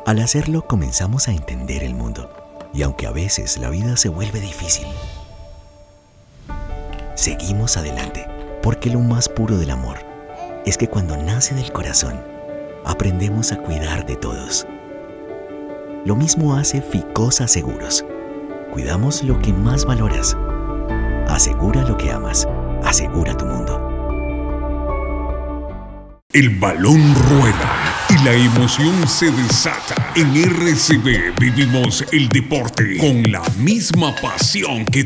Al hacerlo comenzamos a entender el mundo, y aunque a veces la vida se vuelve difícil, seguimos adelante, porque lo más puro del amor es que cuando nace del corazón, aprendemos a cuidar de todos. Lo mismo hace Ficosa Seguros. Cuidamos lo que más valoras. Asegura lo que amas. Asegura tu mundo. El balón rueda y la emoción se desata. En RCB vivimos el deporte con la misma pasión que